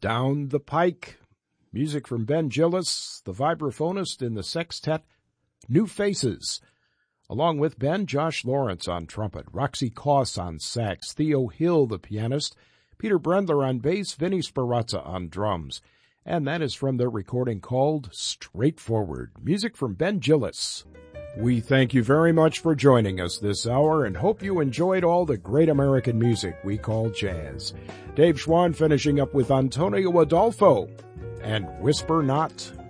Down the Pike. Music from Ben Gillis, the vibraphonist in the sextet New Faces. Along with Ben, Josh Lawrence on trumpet, Roxy Koss on sax, Theo Hill, the pianist, Peter Brendler on bass, Vinny Sperazza on drums. And that is from their recording called Straightforward. Music from Ben Gillis. We thank you very much for joining us this hour and hope you enjoyed all the great American music we call jazz. Dave Schwann finishing up with Antonio Adolfo and Whisper Not.